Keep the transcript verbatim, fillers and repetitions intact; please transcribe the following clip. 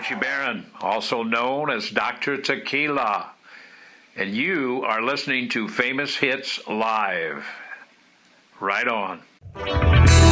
Archie Barron, also known as Doctor Tequila, and you are listening to Famous Hits Live. Right on.